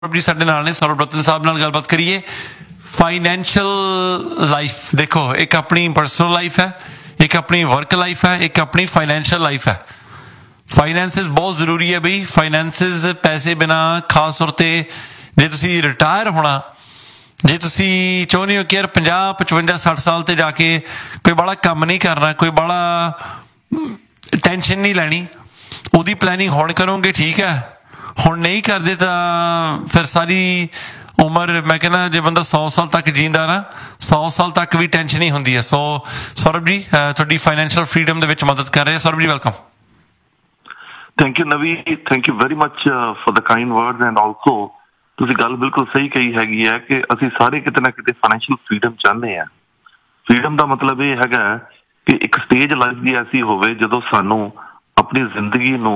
ਜੀ ਸਾਡੇ ਨਾਲ ਨੇ ਸੌਰਵ ਰਤਨ ਸਾਹਿਬ ਨਾਲ ਗੱਲਬਾਤ ਕਰੀਏ। ਫਾਈਨੈਂਸ਼ੀਅਲ ਲਾਈਫ ਦੇਖੋ, ਇੱਕ ਆਪਣੀ ਪਰਸਨਲ ਲਾਈਫ ਹੈ, ਇੱਕ ਆਪਣੀ ਵਰਕ ਲਾਈਫ ਹੈ, ਇੱਕ ਆਪਣੀ ਫਾਈਨੈਂਸ਼ੀਅਲ ਲਾਈਫ ਹੈ। ਫਾਈਨੈਂਸਿਸ ਬਹੁਤ ਜ਼ਰੂਰੀ ਹੈ ਬਈ। ਫਾਈਨੈਂਸਿਸ ਪੈਸੇ ਬਿਨਾਂ ਖਾਸ ਤੌਰ 'ਤੇ ਜੇ ਤੁਸੀਂ ਰਿਟਾਇਰ ਹੋਣਾ, ਜੇ ਤੁਸੀਂ ਚਾਹੁੰਦੇ ਹੋ ਕਿ ਯਾਰ 50, 55, 60 ਸਾਲ 'ਤੇ ਜਾ ਕੇ ਕੋਈ ਬਾਹਲਾ ਕੰਮ ਨਹੀਂ ਕਰਨਾ, ਕੋਈ ਬਾਹਲਾ ਟੈਨਸ਼ਨ ਨਹੀਂ ਲੈਣੀ, ਉਹਦੀ ਪਲੈਨਿੰਗ ਹੁਣ ਕਰੋਗੇ ਠੀਕ ਹੈ। ਹੁਣ ਨਹੀਂ ਕਰਦੇ ਤਾਂ ਫਿਰ ਸਾਰੀ ਉਮਰ, ਮੈਂ ਕਹਿੰਦਾ ਜੇ ਬੰਦਾ 100 ਸਾਲ ਤੱਕ ਜੀਂਦਾ ਨਾ, 100 ਸਾਲ ਤੱਕ ਵੀ ਟੈਨਸ਼ਨ ਹੀ ਹੁੰਦੀ ਹੈ। ਸੋ ਸੌਰਵ ਜੀ ਤੁਹਾਡੀ ਫਾਈਨੈਂਸ਼ੀਅਲ ਫਰੀਡਮ ਦੇ ਵਿੱਚ ਮਦਦ ਕਰ ਰਹੇ। ਸੌਰਵ ਜੀ ਵੈਲਕਮ। ਥੈਂਕ ਯੂ ਨਵੀ, thank you very much for the kind words. And also ਤੁਸੀਂ ਗੱਲ ਬਿਲਕੁਲ ਸਹੀ ਕਹੀ ਹੈਗੀ ਹੈ ਕਿ ਅਸੀਂ ਸਾਰੇ ਕਿਤੇ ਨਾ ਕਿਤੇ ਫਾਈਨੈਂਸ਼ੀਅਲ ਫਰੀਡਮ ਚਾਹੁੰਦੇ ਹਾਂ। ਫਰੀਡਮ ਦਾ ਮਤਲਬ ਇਹ ਹੈਗਾ ਕਿ ਇੱਕ ਸਟੇਜ ਲਾਈਫ ਦੀ ਐਸੀ ਹੋਵੇ ਜਦੋਂ ਸਾਨੂੰ ਆਪਣੀ ਜ਼ਿੰਦਗੀ ਨੂੰ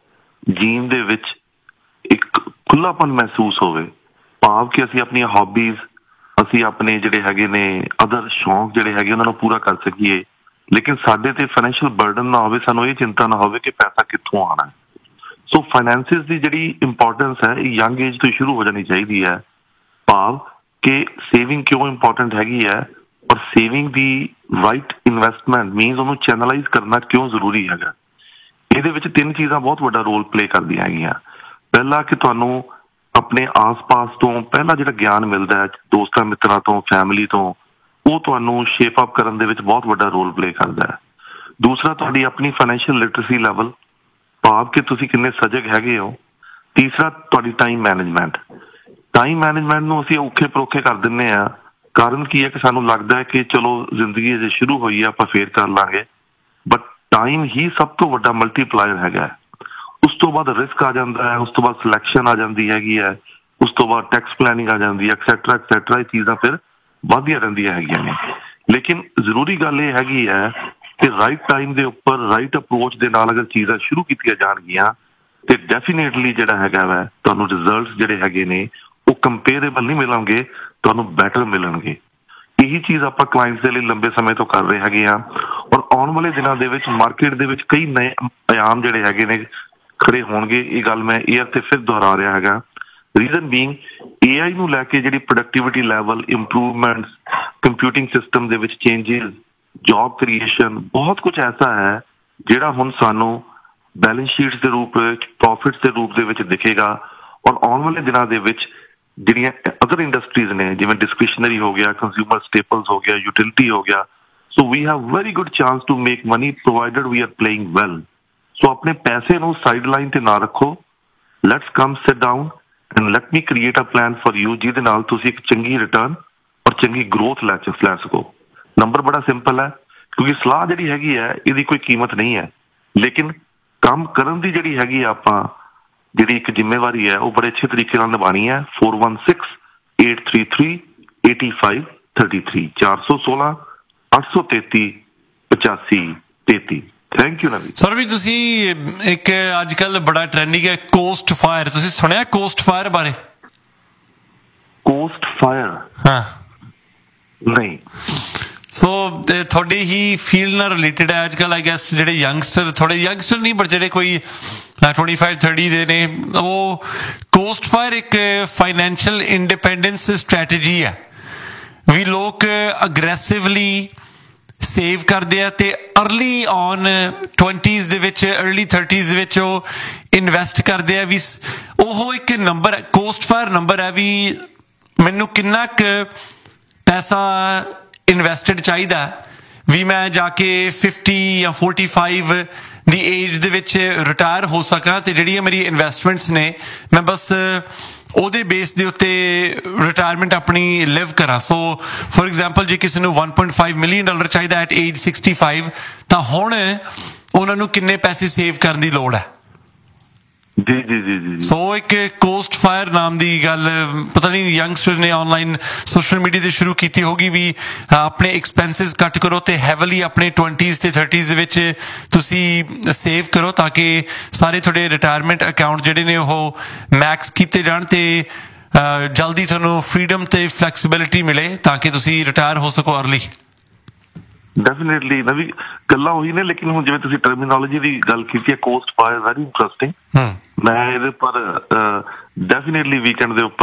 ਜੀਣ ਦੇ ਵਿੱਚ ਇੱਕ ਖੁੱਲਾਪਨ ਮਹਿਸੂਸ ਹੋਵੇ। ਭਾਵ ਕਿ ਅਸੀਂ ਆਪਣੀਆਂ ਹੌਬੀਜ਼, ਅਸੀਂ ਆਪਣੇ ਜਿਹੜੇ ਹੈਗੇ ਨੇ ਅਦਰ ਸ਼ੌਂਕ ਜਿਹੜੇ ਹੈਗੇ ਉਹਨਾਂ ਨੂੰ ਪੂਰਾ ਕਰ ਸਕੀਏ, ਲੇਕਿਨ ਸਾਡੇ ਤੇ ਫਾਈਨੈਂਸ਼ੀਅਲ ਬਰਡਨ ਨਾ ਹੋਵੇ, ਸਾਨੂੰ ਇਹ ਚਿੰਤਾ ਨਾ ਹੋਵੇ ਕਿ ਪੈਸਾ ਕਿੱਥੋਂ ਆਉਣਾ। ਸੋ ਫਾਈਨੈਂਸਿਸ ਦੀ ਜਿਹੜੀ ਇੰਪੋਰਟੈਂਸ ਹੈ ਇਹ ਯੰਗ ਏਜ ਤੋਂ ਸ਼ੁਰੂ ਹੋ ਜਾਣੀ ਚਾਹੀਦੀ ਹੈ। ਭਾਵ ਕਿ ਸੇਵਿੰਗ ਕਿਉਂ ਇੰਪੋਰਟੈਂਟ ਹੈਗੀ ਹੈ ਔਰ ਸੇਵਿੰਗ ਦੀ ਰਾਈਟ ਇਨਵੈਸਟਮੈਂਟ ਮੀਨਸ ਉਹਨੂੰ ਚੈਨਲਾਈਜ਼ ਕਰਨਾ ਕਿਉਂ ਜ਼ਰੂਰੀ ਹੈਗਾ। ਇਹਦੇ ਵਿੱਚ ਤਿੰਨ ਚੀਜ਼ਾਂ ਬਹੁਤ ਵੱਡਾ ਰੋਲ ਪਲੇ ਕਰਦੀਆਂ ਹੈਗੀਆਂ। ਪਹਿਲਾ ਕਿ ਤੁਹਾਨੂੰ ਆਪਣੇ ਆਸ-ਪਾਸ ਤੋਂ ਪਹਿਲਾਂ ਜਿਹੜਾ ਗਿਆਨ ਮਿਲਦਾ ਹੈ, ਦੋਸਤਾਂ ਮਿੱਤਰਾਂ ਤੋਂ, ਫੈਮਿਲੀ ਤੋਂ, ਉਹ ਤੁਹਾਨੂੰ ਸ਼ੇਪ ਅਪ ਕਰਨ ਦੇ ਵਿੱਚ ਬਹੁਤ ਵੱਡਾ ਰੋਲ ਪਲੇ ਕਰਦਾ ਹੈ। ਦੂਸਰਾ ਤੁਹਾਡੀ ਆਪਣੀ ਫਾਈਨੈਂਸ਼ੀਅਲ ਲਿਟਰੇਸੀ ਲੈਵਲ, ਭਾਵ ਕਿ ਤੁਸੀਂ ਕਿੰਨੇ ਸਜਗ ਹੈਗੇ ਹੋ। ਤੀਸਰਾ ਤੁਹਾਡੀ ਟਾਈਮ ਮੈਨੇਜਮੈਂਟ। ਟਾਈਮ ਮੈਨੇਜਮੈਂਟ ਨੂੰ ਅਸੀਂ ਔਖੇ ਪਰੋਖੇ ਕਰ ਦਿੰਦੇ ਹਾਂ। ਕਾਰਨ ਕੀ ਹੈ ਕਿ ਸਾਨੂੰ ਲੱਗਦਾ ਹੈ ਕਿ ਚਲੋ ਜ਼ਿੰਦਗੀ ਅਜੇ ਸ਼ੁਰੂ ਹੋਈ ਹੈ, ਆਪਾਂ ਫੇਰ ਕਰ ਲਾਂਗੇ, ਬਟ ਟਾਈਮ ਹੀ ਸਭ ਤੋਂ ਵੱਡਾ ਮਲਟੀਪਲਾਇਰ ਹੈਗਾ। ਉਸ ਤੋਂ ਬਾਅਦ ਰਿਸਕ ਆ ਜਾਂਦਾ ਹੈ, ਉਸ ਤੋਂ ਬਾਅਦ ਸਿਲੈਕਸ਼ਨ ਆ ਜਾਂਦੀ ਹੈਗੀ ਹੈ, ਉਸ ਤੋਂ ਬਾਅਦ ਟੈਕਸ ਪਲੈਨਿੰਗ ਆ ਜਾਂਦੀ ਹੈ, ਐਕਸੈਟਰਾ ਐਕਸੈਟਰਾ। ਇਹ ਚੀਜ਼ਾਂ ਫਿਰ ਵੱਧਦੀਆਂ ਰਹਿੰਦੀਆਂ ਹੈਗੀਆਂ ਨੇ। ਲੇਕਿਨ ਜ਼ਰੂਰੀ ਗੱਲ ਇਹ ਹੈਗੀ ਹੈ ਕਿ ਰਾਈਟ ਟਾਈਮ ਦੇ ਉੱਪਰ ਰਾਈਟ ਅਪਰੋਚ ਦੇ ਨਾਲ ਅਗਰ ਚੀਜ਼ਾਂ ਸ਼ੁਰੂ ਕੀਤੀਆਂ ਜਾਣਗੀਆਂ ਤੇ ਡੈਫੀਨੇਟਲੀ ਜਿਹੜਾ ਹੈਗਾ ਵਾ ਤੁਹਾਨੂੰ ਰਿਜ਼ਲਟਸ ਜਿਹੜੇ ਹੈਗੇ ਨੇ ਉਹ ਕੰਪੇਅਰੇਬਲ ਨਹੀਂ ਮਿਲਣਗੇ, ਤੁਹਾਨੂੰ ਬੈਟਰ ਮਿਲਣਗੇ। ਇਹੀ ਚੀਜ਼ ਆਪਾਂ ਕਲਾਇੰਟਸ ਦੇ ਲਈ ਲੰਬੇ ਸਮੇਂ ਤੋਂ ਕਰ ਰਹੇ ਹੈਗੇ ਹਾਂ। ਔਰ ਆਉਣ ਵਾਲੇ ਦਿਨਾਂ ਦੇ ਵਿੱਚ ਮਾਰਕੀਟ ਦੇ ਵਿੱਚ ਕਈ ਨਵੇਂ ਆਯਾਮ ਜਿਹੜੇ ਹੈਗੇ ਨੇ ਖੜੇ ਹੋਣਗੇ। ਇਹ ਗੱਲ ਮੈਂ ਏਅਰ ਤੇ ਫਿਰ ਦੁਹਰਾ ਰਿਹਾ ਹੈਗਾ। ਰੀਜ਼ਨ ਬੀਇੰਗ AI ਨੂੰ ਲੈ ਕੇ ਜਿਹੜੀ productivity level, improvements, computing system ਦੇ ਵਿੱਚ ਚੇਂਜਿਸ, ਜੌਬ ਕ੍ਰੀਏਸ਼ਨ, ਬਹੁਤ ਕੁਝ ਐਸਾ ਹੈ ਜਿਹੜਾ ਹੁਣ ਸਾਨੂੰ ਬੈਲੈਂਸ ਸ਼ੀਟਸ ਦੇ ਰੂਪ ਵਿੱਚ, ਪ੍ਰੋਫਿਟਸ ਦੇ ਰੂਪ ਦੇ ਵਿੱਚ ਦਿਖੇਗਾ। ਔਰ ਆਉਣ ਵਾਲੇ ਦਿਨਾਂ ਦੇ ਵਿੱਚ ਜਿਹੜੀਆਂ ਅਦਰ ਇੰਡਸਟਰੀਜ਼ ਨੇ, ਜਿਵੇਂ ਡਿਸਕ੍ਰਿਸ਼ਨਰੀ ਹੋ ਗਿਆ, ਕੰਜ਼ਿਊਮਰ ਸਟੇਪਲਸ ਹੋ ਗਿਆ, ਯੂਟਿਲਿਟੀ ਹੋ ਗਿਆ, ਸੋ we have very good chance to make money provided we R playing well. ਸੋ ਆਪਣੇ ਪੈਸੇ ਨੂੰ ਸਾਈਡ ਲਾਈਨ ਤੇ ਨਾ ਰੱਖੋ। Let's come sit down and let me create a plan for you, ਜਿਹਦੇ ਨਾਲ ਤੁਸੀਂ ਇੱਕ ਚੰਗੀ ਰਿਟਰਨ ਔਰ ਚੰਗੀ ਗਰੋਥ ਲੈ ਸਕੋ। ਨੰਬਰ ਬੜਾ ਸਿੰਪਲ ਹੈ, ਕਿਉਂਕਿ ਸਲਾਹ ਜਿਹੜੀ ਹੈਗੀ ਹੈ ਇਹਦੀ ਕੋਈ ਕੀਮਤ ਨਹੀਂ ਹੈ, ਲੇਕਿਨ ਕੰਮ ਕਰਨ ਦੀ ਜਿਹੜੀ ਹੈਗੀ ਆ ਆਪਾਂ ਜਿਹੜੀ ਇੱਕ ਜ਼ਿੰਮੇਵਾਰੀ ਹੈ ਉਹ ਬੜੇ ਅੱਛੇ ਤਰੀਕੇ ਨਾਲ ਨਿਭਾਉਣੀ ਹੈ। 4168338533 416 833 8533। ਥੈਂਕ ਯੂ ਨਵੀ। ਸਰ ਵੀ ਤੁਸੀਂ ਇੱਕ ਅੱਜ ਕੱਲ ਬੜਾ ਟ੍ਰੈਂਡਿੰਗ ਹੈ ਕੋਸਟ ਫਾਇਰ, ਤੁਸੀਂ ਸੁਣਿਆ ਕੋਸਟ ਫਾਇਰ ਬਾਰੇ? Cost fire? ਹਾਂ ਨਹੀਂ। ਸੋ ਤੁਹਾਡੀ ਹੀ ਫੀਲਡ ਨਾਲ ਰਿਲੇਟਡ ਹੈ ਅੱਜ ਕੱਲ੍ਹ। ਆਈ ਗੈਸ ਜਿਹੜੇ ਯੰਗਸਟਰ, ਥੋੜ੍ਹੇ ਯੰਗਸਟਰ ਨਹੀਂ ਪਰ ਜਿਹੜੇ ਕੋਈ 25, 30 ਦੇ ਨੇ, ਉਹ ਕੋਸਟ ਫਾਇਰ ਇੱਕ ਫਾਈਨੈਂਸ਼ੀਅਲ ਇੰਡੀਪੈਂਡੈਂਸ ਸਟ੍ਰੈਟਜੀ ਹੈ। ਵੀ ਲੋਕ ਅਗਰੈਸਿਵਲੀ ਸੇਵ ਕਰਦੇ ਆ ਤੇ ਅਰਲੀ ਔਨ 20s ਦੇ ਵਿੱਚ, ਅਰਲੀ 30s ਦੇ ਵਿੱਚ ਉਹ ਇਨਵੈਸਟ ਕਰਦੇ ਆ। ਵੀ ਉਹ ਇੱਕ ਨੰਬਰ, ਕੋਸਟ ਫਾਇਰ ਨੰਬਰ ਹੈ ਵੀ ਮੈਨੂੰ ਕਿੰਨਾ ਕੁ ਪੈਸਾ ਇਨਵੈਸਟਡ ਚਾਹੀਦਾ ਵੀ ਮੈਂ ਜਾ ਕੇ 50 ਜਾਂ 45 ਦੀ ਏਜ ਦੇ ਵਿੱਚ ਰਿਟਾਇਰ ਹੋ ਸਕਾਂ ਤੇ ਜਿਹੜੀਆਂ ਮੇਰੀ ਇਨਵੈਸਟਮੈਂਟਸ ਨੇ ਮੈਂ ਬਸ ਉਹਦੇ ਬੇਸ ਦੇ ਉੱਤੇ ਰਿਟਾਇਰਮੈਂਟ ਆਪਣੀ ਲਿਵ ਕਰਾਂ। ਸੋ ਫੋਰ ਐਗਜ਼ਾਮਪਲ ਜੇ ਕਿਸੇ ਨੂੰ $1.5 ਮਿਲੀਅਨ ਚਾਹੀਦਾ ਐਟ ਏਜ 65, ਤਾਂ ਹੁਣ ਉਹਨਾਂ ਨੂੰ ਕਿੰਨੇ ਪੈਸੇ ਸੇਵ ਕਰਨ ਦੀ ਲੋੜ ਹੈ? ਜੀ ਜੀ ਜੀ ਜੀ। ਸੋ ਇੱਕ ਕੋਸਟ ਫਾਇਰ ਨਾਮ ਦੀ ਗੱਲ ਪਤਾ ਨਹੀਂ ਯੰਗਸਟਰ ਨੇ ਆਨਲਾਈਨ ਸੋਸ਼ਲ ਮੀਡੀਆ ਤੇ ਸ਼ੁਰੂ ਕੀਤੀ ਹੋਗੀ ਵੀ ਆਪਣੇ ਐਕਸਪੈਂਸਿਸ ਕੱਟ ਕਰੋ ਤੇ ਹੈਵਲੀ ਆਪਣੇ 20s ਤੇ 30s ਦੇ ਵਿੱਚ ਤੁਸੀਂ ਸੇਵ ਕਰੋ ਤਾਂ ਕਿ ਸਾਰੇ ਤੁਹਾਡੇ ਰਿਟਾਇਰਮੈਂਟ ਅਕਾਊਂਟ ਜਿਹੜੇ ਨੇ ਉਹ ਮੈਕਸ ਕੀਤੇ ਜਾਣ ਤੇ ਜਲਦੀ ਤੁਹਾਨੂੰ ਫਰੀਡਮ ਤੇ ਫਲੈਕਸੀਬਿਲਿਟੀ ਮਿਲੇ ਤਾਂ ਕਿ ਤੁਸੀਂ ਰਿਟਾਇਰ ਹੋ ਸਕੋ ਅਰਲੀ। ਡੈਫੀਨੇਟਲੀ ਨਵੀਂ ਗੱਲਾਂ ਉਹੀ ਨੇ, ਲੇਕਿਨ ਹੁਣ ਜਿਵੇਂ ਤੁਸੀਂ ਟਰਮੀਨੋਲੋਜੀ ਦੀ ਗੱਲ ਕੀਤੀ ਹੈ, ਕੋਸਟ ਫਾਇਰ ਵੈਰੀ ਇੰਟਰਸਟਿੰਗ। ਮੈਂ ਇਹਦੇ ਪਰ ਡੈਫੀਨੇਟਲੀ ਵੀਕਐਂਡ ਦੇ ਉੱਪਰ